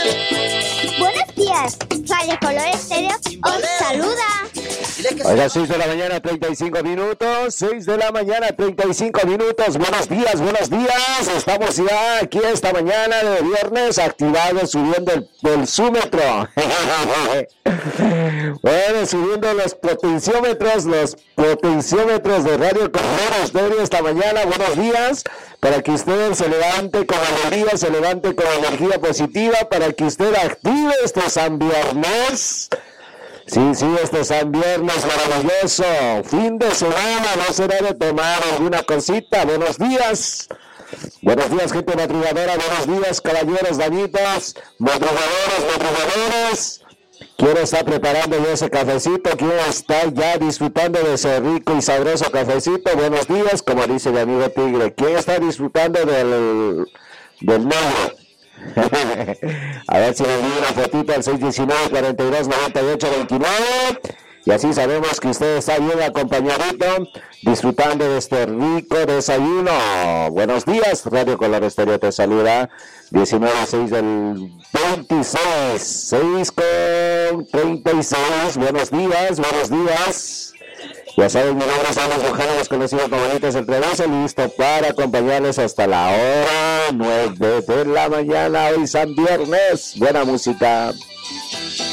Buenos días, Radio Color Estéreo os saluda. Oiga, 6 de la mañana, 35 minutos. 6 de la mañana, 35 minutos. Buenos días, buenos días. Estamos ya aquí esta mañana de viernes, activados, subiendo el pulsómetro. Bueno, subiendo los potenciómetros de Radio Color Estéreo esta mañana. Buenos días, para que usted se levante con alegría, se levante con energía positiva, para que usted active este San Viernes. Sí, este San Viernes maravilloso, fin de semana, no será de tomar alguna cosita. Buenos días, gente madrugadora, buenos días, caballeros, damitas, madrugadores. ¿Quién está preparando ya ese cafecito? ¿Quién está ya disfrutando de ese rico y sabroso cafecito? Buenos días, como dice mi amigo Tigre. ¿Quién está disfrutando del negro? A ver si me envío una fotito al 619-4298-29 y así sabemos que usted está bien acompañadito, disfrutando de este rico desayuno. Buenos días, Radio Color Estéreo te saluda, 19-6 del 26, 6:36, buenos días. Ya saben, mi nombre es Alex Bojales, conocido como Bonitas Entre Doce, listo para acompañarles hasta la hora 9 de la mañana, hoy San Viernes. Buena música.